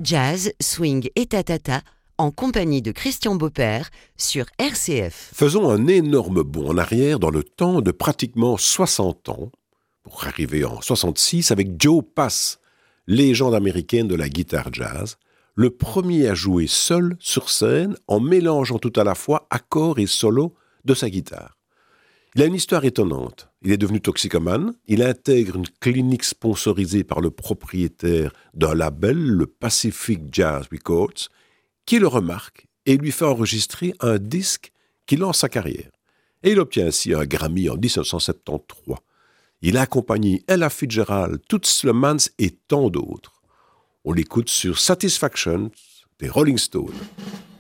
Jazz, swing et tatata, en compagnie de Christian Beaupère sur RCF. Faisons un énorme bond en arrière dans le temps de pratiquement 60 ans, pour arriver en 66 avec Joe Pass, légende américaine de la guitare jazz, le premier à jouer seul sur scène en mélangeant tout à la fois accords et solos de sa guitare. Il a une histoire étonnante. Il est devenu toxicomane, il intègre une clinique sponsorisée par le propriétaire d'un label, le Pacific Jazz Records, qui le remarque et lui fait enregistrer un disque qui lance sa carrière. Et il obtient ainsi un Grammy en 1973. Il a accompagné Ella Fitzgerald, Toots Slemmans et tant d'autres. On l'écoute sur Satisfaction des Rolling Stones.